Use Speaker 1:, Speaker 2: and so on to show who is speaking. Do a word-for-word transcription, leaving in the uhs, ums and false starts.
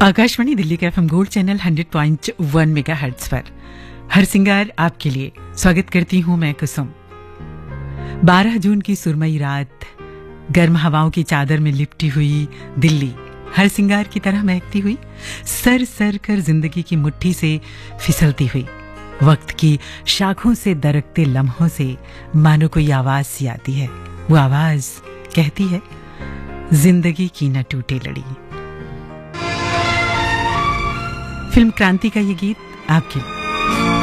Speaker 1: आकाशवाणी दिल्ली का FM gold channel hundred point one megahertz पर हर सिंगार आपके लिए स्वागत करती हूं मैं कुसुम। बारह जून की सुरमई रात, गर्म हवाओं की चादर में लिपटी हुई दिल्ली हर सिंगार की तरह महकती हुई, सर सर कर जिंदगी की मुट्ठी से फिसलती हुई, वक्त की शाखों से दरकते लम्हों से मानो कोई आवाज सी आती है। वो आवाज कहती है, जिंदगी की न टूटे लड़ी। फिल्म क्रांति का ये गीत आपके